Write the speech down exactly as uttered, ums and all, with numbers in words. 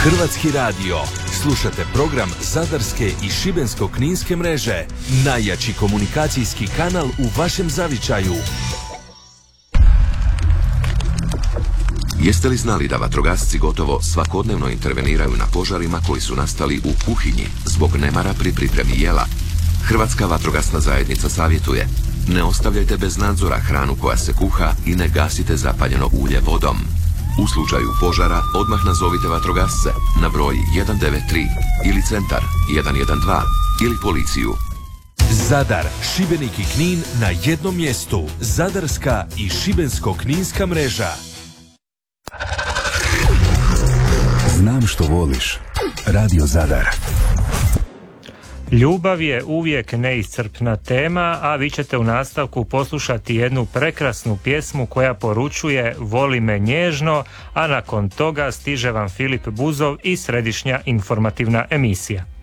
Hrvatski radio. Slušate program Zadarske i Šibensko-kninske mreže. Najjači komunikacijski kanal u vašem zavičaju. Jeste li znali da vatrogasci gotovo svakodnevno interveniraju na požarima koji su nastali u kuhinji zbog nemara pri pripremi jela? Hrvatska vatrogasna zajednica savjetuje: ne ostavljajte bez nadzora hranu koja se kuha i ne gasite zapaljeno ulje vodom. U slučaju požara odmah nazovite vatrogasce na broj jedan devet tri ili centar jedan jedan dva ili policiju. Zadar, Šibenik i Knin na jednom mjestu. Zadarska i Šibensko-kninska mreža. Znam što voliš. Radio Zadar. Ljubav je uvijek neiscrpna tema, a vi ćete u nastavku poslušati jednu prekrasnu pjesmu koja poručuje voli me nježno, a nakon toga stiže vam Filip Buzov i središnja informativna emisija.